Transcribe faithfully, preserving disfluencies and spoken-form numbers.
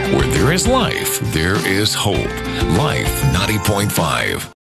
Where there is life, there is hope. Life ninety point five.